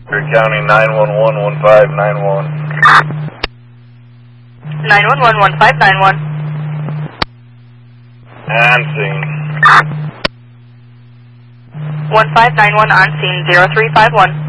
Erie County 911-1591. 911-1591. On scene. 1591 on scene, 0351.